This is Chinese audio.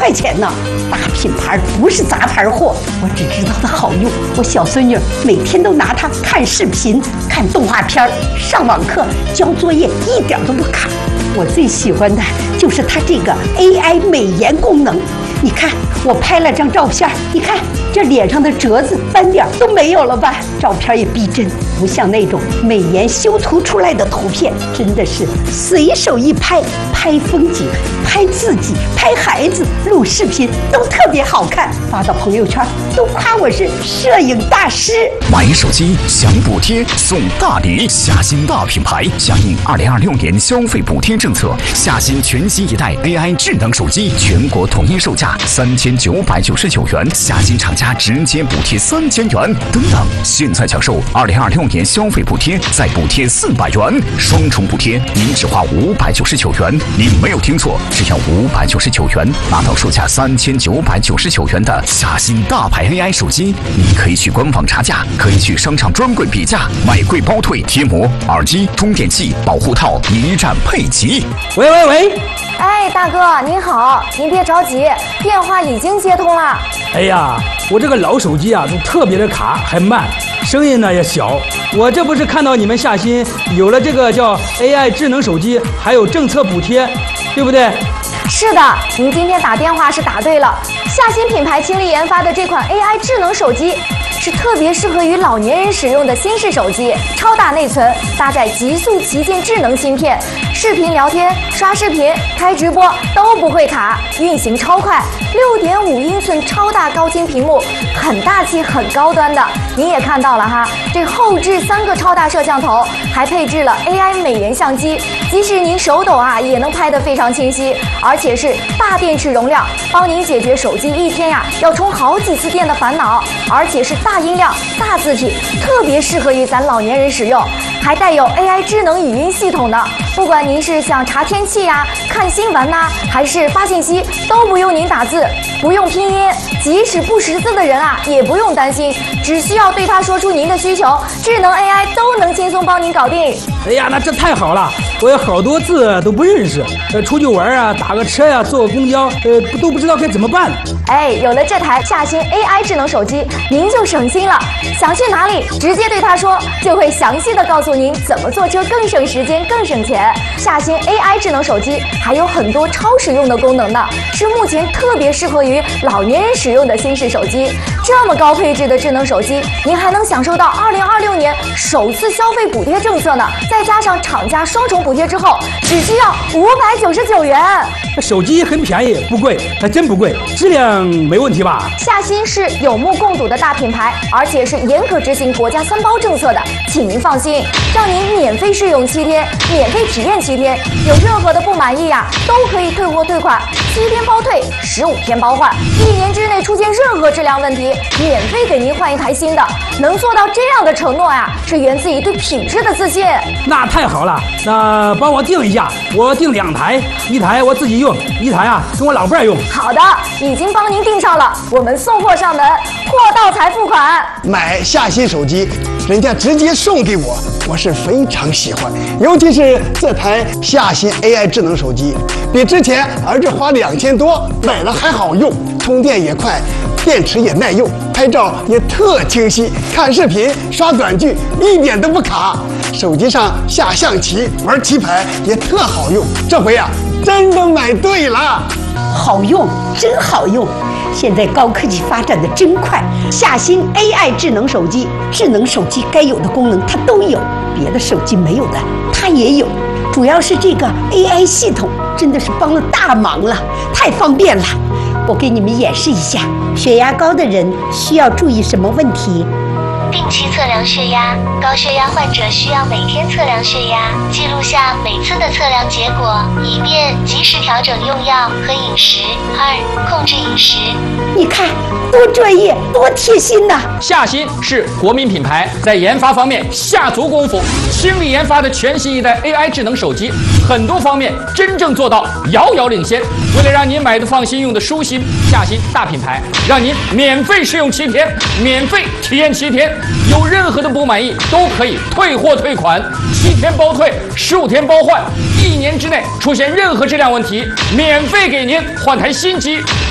块钱呢。大品牌不是杂牌货，我只知道它好用。我小孙女每天都拿它看视频、看动画片、上网课、交作业，一点都不卡。我最喜欢的就是它这个 AI 美颜功能。你看，我拍了张照片，你看这脸上的褶子、斑点都没有了吧？照片也逼真，不像那种美颜修图出来的图片，真的是随手一拍，拍风景、拍自己、拍孩子、录视频都特别好看，发到朋友圈都夸我是摄影大师。 买手机享补贴送大礼，夏新大品牌响应2026年消费补贴政策，夏新全新一代 AI 智能手机全国统一售价3999元，夏新厂家直接补贴3000元等等。现在享受2026年消费补贴，再补贴400元，双重补贴，您只花599元。您没有听错，只要599元，拿到售价3999元的夏新大牌 AI 手机。你可以去官网查价，可以去商场专柜比价，买贵包退，贴膜、耳机、充电器、保护套一站配齐。 喂， 哎，大哥您好，您别着急，电话已经接通了。 哎呀，我这个老手机啊，都特别的卡，还慢，声音呢也小。我这不是看到你们夏新有了这个叫 AI 智能手机，还有政策补贴，对不对？ 是的，您今天打电话是打对了。夏新品牌倾力研发的这款 AI 智能手机，是特别适合于老年人使用的新式手机，超大内存，搭载极速旗舰智能芯片，视频聊天、刷视频、开直播都不会卡，运行超快。6.5英寸超大高清屏幕，很大气、很高端的。您也看到了哈，这后置3个超大摄像头，还配置了 AI 美颜相机，即使您手抖啊，也能拍得非常清晰，而且是大电池容量，帮您解决手机一天呀要充好几次电的烦恼，而且是大音量、大字体，特别适合于咱老年人使用，还带有 AI 智能语音系统的。不管您是想查天气呀、看新闻呐，还是发信息，都不用您打字，不用拼音，即使不识字的人啊，也不用担心，只需要对它说出您的需求，智能 AI 都能轻松帮您搞定。 哎呀，那这太好了！我有好多字都不认识，出去玩啊，打个车呀、坐个公交，都不知道该怎么办。 哎，有了这台夏新 AI 智能手机，您就省心了。想去哪里，直接对它说，就会详细的告诉您怎么坐车更省时间、更省钱。夏新 AI 智能手机还有很多超实用的功能呢，是目前特别适合于老年人使用的新式手机。这么高配置的智能手机，您还能享受到2026年首次消费补贴政策呢。再加上厂家双重补贴之后，只需要599元。 手机很便宜，不贵，还真不贵，质量没问题吧？ 夏新是有目共睹的大品牌，而且是严格执行国家3包政策的，请您放心，让您免费试用7天，免费体验7天，有任何的不满意呀，都可以退货退款，7天包退，15天包换，1年之内出现任何质量问题，免费给您换一台新的。能做到这样的承诺呀，是源自于对品质的自信。 那太好了，那帮我订一下，我订2台，一台我自己用，一台啊跟我老伴儿用。 好的，已经帮您订上了，我们送货上门，货到才付款。 买夏新手机，人家直接送给我，我是非常喜欢。尤其是这台夏新 AI 智能手机，比之前儿子花2000多买了还好用，充电也快，电池也耐用，拍照也特清晰，看视频刷短剧一点都不卡。手机上下象棋、玩棋牌也特好用。这回啊，真的买对了。 好用，真好用！现在高科技发展的真快，夏新 AI 智能手机，智能手机该有的功能它都有，别的手机没有的它也有。主要是这个 AI 系统真的是帮了大忙了，太方便了。我给你们演示一下，血压高的人需要注意什么问题？ 定期测量血压，高血压患者需要每天测量血压，记录下每次的测量结果，以便及时调整用药和饮食。2、控制饮食。 你看，多专业，多贴心呐！ 夏新是国民品牌，在研发方面下足功夫，倾力研发的全新一代 AI 智能手机，很多方面真正做到遥遥领先。为了让您买的放心，用的舒心，夏新大品牌让您免费试用7天，免费体验7天。有任何的不满意都可以退货退款，7天包退，15天包换，1年之内出现任何质量问题，免费给您换台新机。